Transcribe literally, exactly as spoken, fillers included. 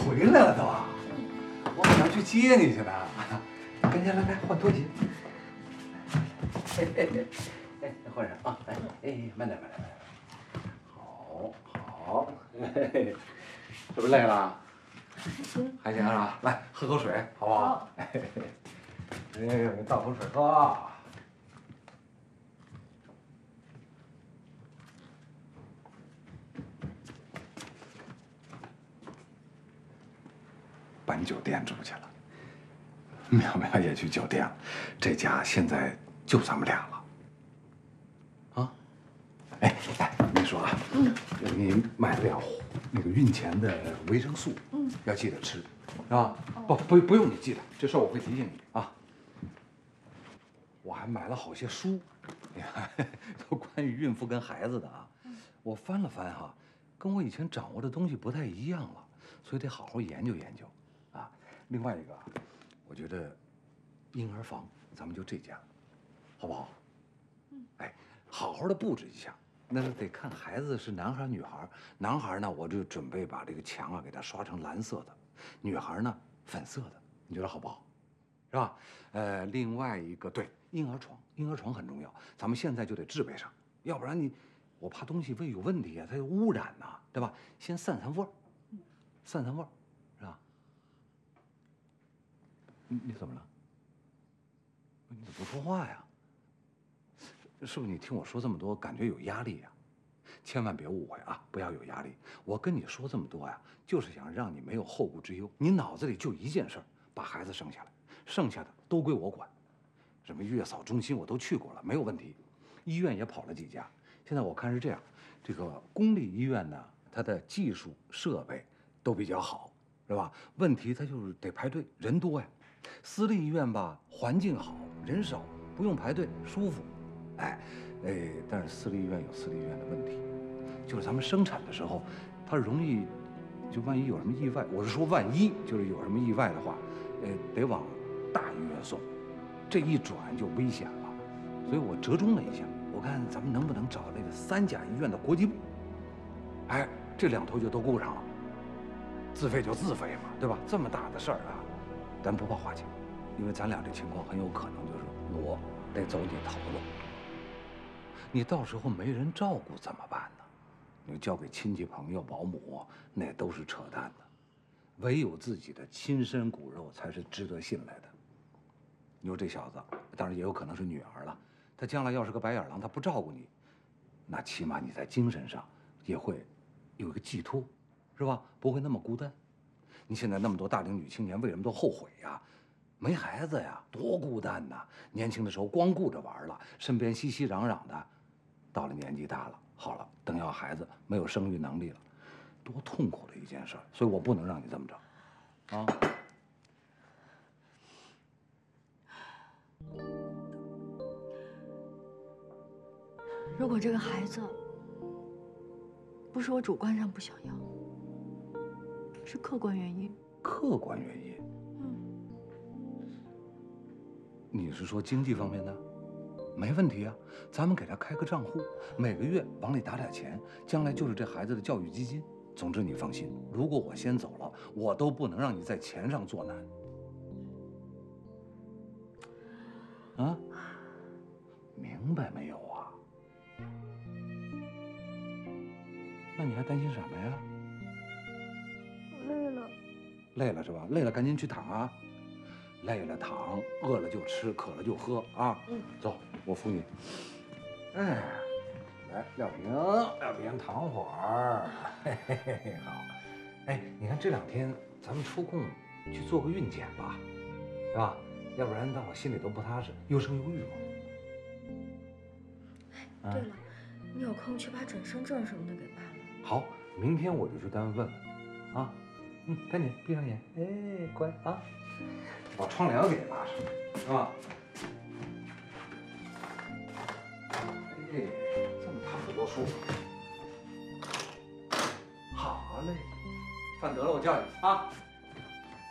回来了都，我马上去接你去呢。赶紧来来换拖鞋。哎哎哎哎，换上啊！来，哎，慢点慢点慢点。好，好，哎，是不是累了？ 还行， 还行是吧？来，喝口水，好不好？好。哎，给你倒口水喝。搬酒店住去了，苗苗也去酒店了，这家现在就咱们俩了。啊，哎哎，我跟你说啊，嗯，我给你买了点那个孕前的维生素，嗯，要记得吃，是吧？不不不用你记得，这事儿我会提醒你啊。我还买了好些书，你看，都关于孕妇跟孩子的啊。我翻了翻哈，跟我以前掌握的东西不太一样了，所以得好好研究研究。啊，另外一个，我觉得婴儿房咱们就这家，好不好？嗯，哎，好好的布置一下。那得看孩子是男孩女孩。男孩呢，我就准备把这个墙啊给它刷成蓝色的；女孩呢，粉色的。你觉得好不好？是吧？呃，另外一个，对，婴儿床，婴儿床很重要，咱们现在就得制备上，要不然你，我怕东西会有问题啊，它有污染呐，对吧？先散散味儿，散散味儿。你你怎么了？你怎么不说话呀？是不是你听我说这么多，感觉有压力呀？千万别误会啊，不要有压力。我跟你说这么多呀，就是想让你没有后顾之忧。你脑子里就一件事儿，把孩子生下来，剩下的都归我管。什么月嫂中心我都去过了，没有问题。医院也跑了几家。现在我看是这样，这个公立医院呢，它的技术设备都比较好，是吧？问题它就是得排队，人多呀。私立医院吧，环境好，人少，不用排队，舒服。哎，哎，但是私立医院有私立医院的问题，就是咱们生产的时候，它容易，就万一有什么意外，我是说万一就是有什么意外的话，呃，得往大医院送，这一转就危险了。所以我折中了一下，我看咱们能不能找那个三甲医院的国际部，哎，这两头就都顾上了。自费就自费嘛，对吧？这么大的事儿啊。咱不怕花钱，因为咱俩这情况很有可能就是我得走你头路，你到时候没人照顾怎么办呢？你交给亲戚朋友、保姆，那都是扯淡的。唯有自己的亲生骨肉才是值得信赖的。你说这小子，当然也有可能是女儿了，他将来要是个白眼狼，他不照顾你，那起码你在精神上也会有一个寄托，是吧？不会那么孤单。你现在那么多大龄女青年，为什么都后悔呀？没孩子呀，多孤单呐！年轻的时候光顾着玩了，身边熙熙攘攘的，到了年纪大了，好了，等要孩子，没有生育能力了，多痛苦的一件事儿。所以我不能让你这么着，啊！ 如果这个孩子不是我主观上不想要，是客观原因。 客观原因？嗯。你是说经济方面的？没问题啊，咱们给他开个账户，每个月往里打点钱，将来就是这孩子的教育基金。总之你放心，如果我先走了，我都不能让你在钱上作难。啊？明白没有啊？那你还担心什么呀？ 累了， 累了是吧？累了赶紧去躺啊！累了躺，饿了就吃，渴了就喝啊！嗯，走，我扶你。哎，来，廖平，廖平，躺会儿。嘿嘿嘿，好。哎，你看这两天咱们抽空去做个孕检吧，是吧？要不然让我心里都不踏实，又生又育嘛。 哎，对了，你有空去把转生证什么的给办了。 好，明天我就去单位问问，啊。嗯，赶紧闭上眼，哎，乖啊，把窗帘给拉上，是吧？哎，这么躺着多舒服。好嘞，饭得了，我叫你啊。